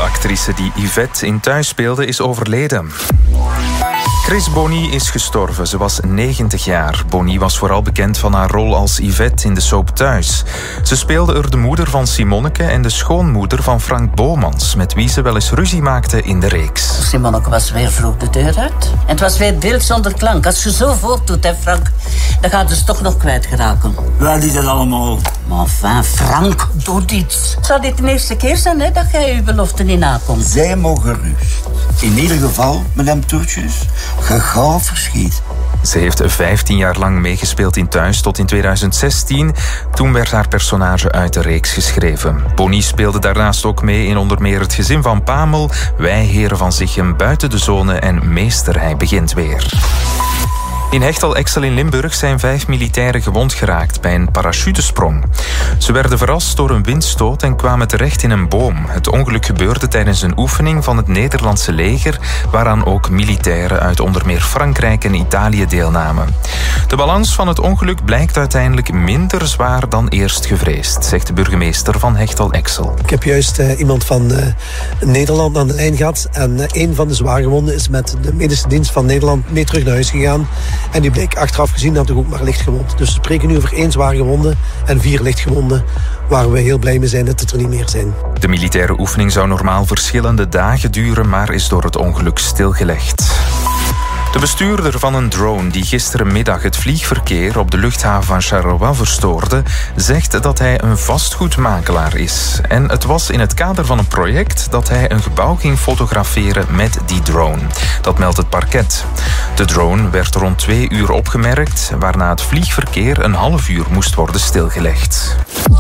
actrice die Yvette in Thuis speelde is overleden. Chris Bonny is gestorven. Ze was 90 jaar. Bonny was vooral bekend van haar rol als Yvette in de soap Thuis. Ze speelde er de moeder van Simonneke en de schoonmoeder van Frank Bomans, met wie ze wel eens ruzie maakte in de reeks. Simonneke was weer vroeg de deur uit. En het was weer beeld zonder klank. Als je zo voortdoet, hè Frank, dan gaat ze toch nog kwijtgeraken. Waar die dat allemaal? Maar enfin, Frank, doe iets. Zou dit de eerste keer zijn, hè, dat jij je belofte niet nakomt? Zij mogen gerust. In ieder geval, madame Toertjes, gauw verschiet. Ze heeft 15 jaar lang meegespeeld in Thuis tot in 2016. Toen werd haar personage uit de reeks geschreven. Bonny speelde daarnaast ook mee in onder meer Het gezin van Pamel, Wij heren van Zichem, Buiten de zone en Meester, hij begint weer. In Hechtel-Exel in Limburg zijn 5 militairen gewond geraakt bij een parachutesprong. Ze werden verrast door een windstoot en kwamen terecht in een boom. Het ongeluk gebeurde tijdens een oefening van het Nederlandse leger, waaraan ook militairen uit onder meer Frankrijk en Italië deelnamen. De balans van het ongeluk blijkt uiteindelijk minder zwaar dan eerst gevreesd, zegt de burgemeester van Hechtel-Exel. Ik heb juist iemand van Nederland aan de lijn gehad en een van de zwaargewonden is met de medische dienst van Nederland mee terug naar huis gegaan. En die bleek achteraf gezien dan toch ook maar lichtgewond. Dus we spreken nu over 1 zwaargewonde en 4 lichtgewonden, waar we heel blij mee zijn dat het er niet meer zijn. De militaire oefening zou normaal verschillende dagen duren, maar is door het ongeluk stilgelegd. De bestuurder van een drone die gisterenmiddag het vliegverkeer op de luchthaven van Charleroi verstoorde, zegt dat hij een vastgoedmakelaar is. En het was in het kader van een project dat hij een gebouw ging fotograferen met die drone. Dat meldt het parket. De drone werd rond 2 uur opgemerkt, waarna het vliegverkeer een half uur moest worden stilgelegd.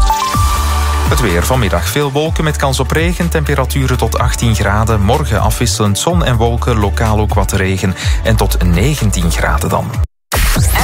Het weer vanmiddag. Veel wolken met kans op regen. Temperaturen tot 18 graden. Morgen afwisselend zon en wolken. Lokaal ook wat regen. En tot 19 graden dan.